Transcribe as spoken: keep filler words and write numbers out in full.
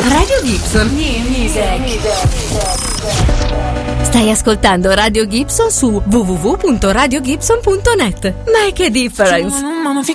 Radio Gibson. New music. Stai ascoltando Radio Gibson su w w w punto radio gibson punto net. Make a difference.